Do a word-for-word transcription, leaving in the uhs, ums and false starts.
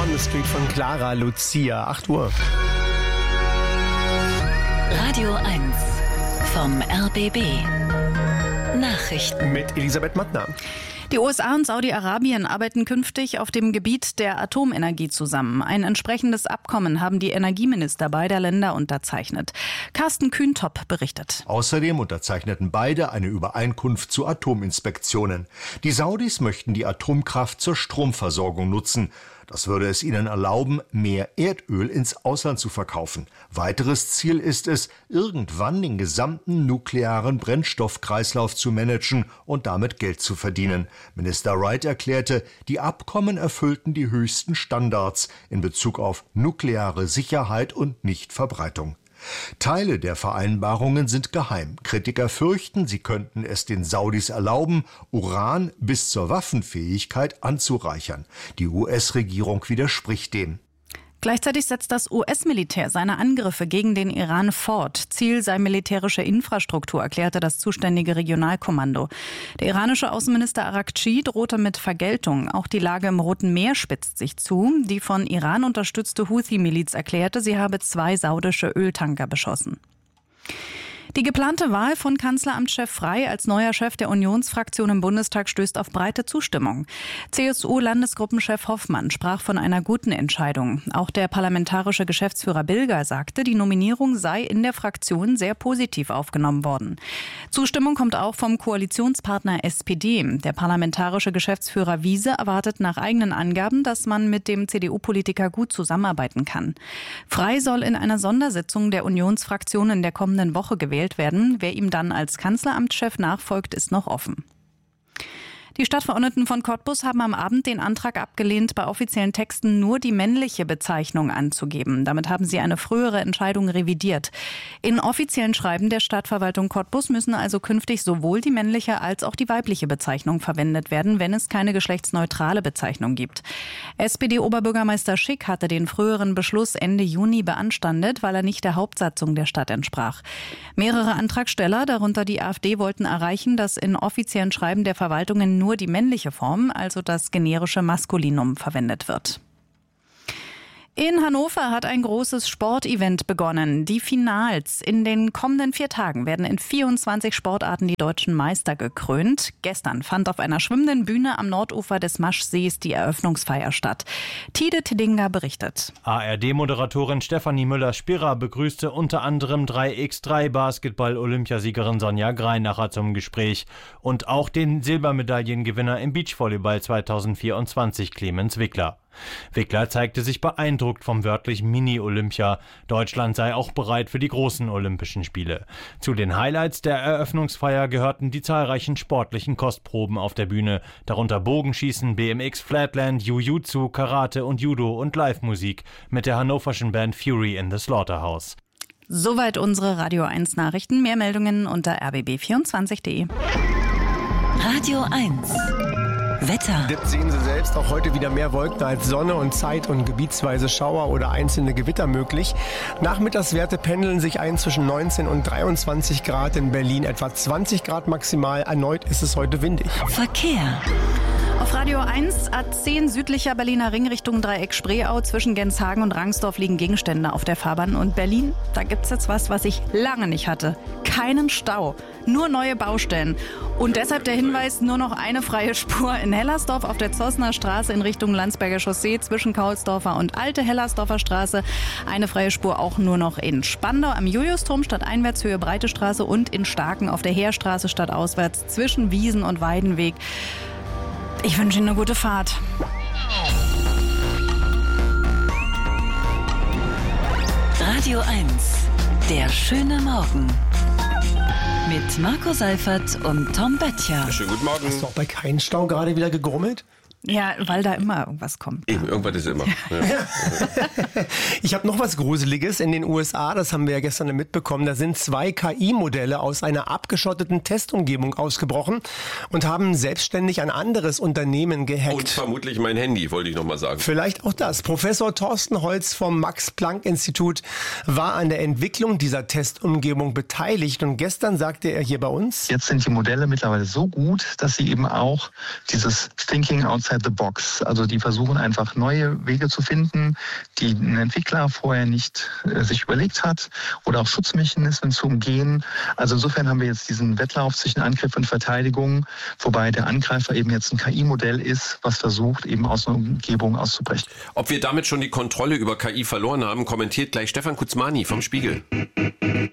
on the Street von Clara Lucia. acht Uhr. Radio eins vom R B B. Nachrichten. Mit Elisabeth Mattner. Die U S A und Saudi-Arabien arbeiten künftig auf dem Gebiet der Atomenergie zusammen. Ein entsprechendes Abkommen haben die Energieminister beider Länder unterzeichnet. Carsten Kühntop berichtet. Außerdem unterzeichneten beide eine Übereinkunft zu Atominspektionen. Die Saudis möchten die Atomkraft zur Stromversorgung nutzen. Das würde es ihnen erlauben, mehr Erdöl ins Ausland zu verkaufen. Weiteres Ziel ist es, irgendwann den gesamten nuklearen Brennstoffkreislauf zu managen und damit Geld zu verdienen. Minister Wright erklärte, die Abkommen erfüllten die höchsten Standards in Bezug auf nukleare Sicherheit und Nichtverbreitung. Teile der Vereinbarungen sind geheim. Kritiker fürchten, sie könnten es den Saudis erlauben, Uran bis zur Waffenfähigkeit anzureichern. Die U S-Regierung widerspricht dem. Gleichzeitig setzt das U S-Militär seine Angriffe gegen den Iran fort. Ziel sei militärische Infrastruktur, erklärte das zuständige Regionalkommando. Der iranische Außenminister Araghchi drohte mit Vergeltung. Auch die Lage im Roten Meer spitzt sich zu. Die von Iran unterstützte Houthi-Miliz erklärte, sie habe zwei saudische Öltanker beschossen. Die geplante Wahl von Kanzleramtschef Frey als neuer Chef der Unionsfraktion im Bundestag stößt auf breite Zustimmung. C S U-Landesgruppenchef Hoffmann sprach von einer guten Entscheidung. Auch der parlamentarische Geschäftsführer Bilger sagte, die Nominierung sei in der Fraktion sehr positiv aufgenommen worden. Zustimmung kommt auch vom Koalitionspartner S P D. Der parlamentarische Geschäftsführer Wiese erwartet nach eigenen Angaben, dass man mit dem C D U-Politiker gut zusammenarbeiten kann. Frey soll in einer Sondersitzung der Unionsfraktion in der kommenden Woche gewählt werden. Wer ihm dann als Kanzleramtschef nachfolgt, ist noch offen. Die Stadtverordneten von Cottbus haben am Abend den Antrag abgelehnt, bei offiziellen Texten nur die männliche Bezeichnung anzugeben. Damit haben sie eine frühere Entscheidung revidiert. In offiziellen Schreiben der Stadtverwaltung Cottbus müssen also künftig sowohl die männliche als auch die weibliche Bezeichnung verwendet werden, wenn es keine geschlechtsneutrale Bezeichnung gibt. S P D-Oberbürgermeister Schick hatte den früheren Beschluss Ende Juni beanstandet, weil er nicht der Hauptsatzung der Stadt entsprach. Mehrere Antragsteller, darunter die AfD, wollten erreichen, dass in offiziellen Schreiben der Verwaltungen nur die männliche Form, also das generische Maskulinum, verwendet wird. In Hannover hat ein großes Sportevent begonnen. Die Finals. In den kommenden vier Tagen werden in vierundzwanzig Sportarten die deutschen Meister gekrönt. Gestern fand auf einer schwimmenden Bühne am Nordufer des Maschsees die Eröffnungsfeier statt. Tide Tidinga berichtet. A R D-Moderatorin Stefanie Müller-Spira begrüßte unter anderem drei mal drei Basketball-Olympiasiegerin Sonja Greinacher zum Gespräch und auch den Silbermedaillengewinner im Beachvolleyball zweitausendvierundzwanzig Clemens Wickler. Wickler zeigte sich beeindruckt vom wörtlich Mini-Olympia. Deutschland sei auch bereit für die großen Olympischen Spiele. Zu den Highlights der Eröffnungsfeier gehörten die zahlreichen sportlichen Kostproben auf der Bühne, darunter Bogenschießen, B M X, Flatland, Jiu-Jitsu, Karate und Judo und Live-Musik mit der hannoverschen Band Fury in the Slaughterhouse. Soweit unsere Radio eins Nachrichten. Mehr Meldungen unter r b b vierundzwanzig punkt d e. Radio eins Wetter. Das sehen Sie selbst, auch heute wieder mehr Wolken als Sonne und Zeit- und gebietsweise Schauer oder einzelne Gewitter möglich. Nachmittagswerte pendeln sich ein zwischen neunzehn und dreiundzwanzig Grad in Berlin, etwa zwanzig Grad maximal. Erneut ist es heute windig. Verkehr. Auf Radio eins, A zehn südlicher Berliner Ring Richtung Dreieck Spreeau. Zwischen Genshagen und Rangsdorf liegen Gegenstände auf der Fahrbahn. Und Berlin, da gibt's jetzt was, was ich lange nicht hatte. Keinen Stau, nur neue Baustellen. Und deshalb der Hinweis, nur noch eine freie Spur in Hellersdorf auf der Zossner Straße in Richtung Landsberger Chaussee zwischen Kaulsdorfer und Alte Hellersdorfer Straße. Eine freie Spur auch nur noch in Spandau am Juliusturm stadteinwärts Höhe Breite Straße und in Starken auf der Heerstraße stadtauswärts zwischen Wiesen und Weidenweg. Ich wünsche Ihnen eine gute Fahrt. Radio eins, der schöne Morgen. Mit Marco Seifert und Tom Böttcher. Schönen guten Morgen. Hast du auch bei keinem Stau gerade wieder gegrummelt? Ja, weil da immer irgendwas kommt. Eben, irgendwas ist immer. Ja. Ich habe noch was Gruseliges in den U S A, das haben wir ja gestern mitbekommen. Da sind zwei K I-Modelle aus einer abgeschotteten Testumgebung ausgebrochen und haben selbstständig ein anderes Unternehmen gehackt. Und vermutlich mein Handy, wollte ich noch mal sagen. Vielleicht auch das. Professor Thorsten Holz vom Max-Planck-Institut war an der Entwicklung dieser Testumgebung beteiligt und gestern sagte er hier bei uns: Jetzt sind die Modelle mittlerweile so gut, dass sie eben auch dieses Thinking Outside outside the box. Also die versuchen einfach neue Wege zu finden, die ein Entwickler vorher nicht äh, sich überlegt hat oder auch Schutzmechanismen zu umgehen. Also insofern haben wir jetzt diesen Wettlauf zwischen Angriff und Verteidigung, wobei der Angreifer eben jetzt ein K I-Modell ist, was versucht, eben aus einer Umgebung auszubrechen. Ob wir damit schon die Kontrolle über K I verloren haben, kommentiert gleich Stefan Kuzmani vom Spiegel.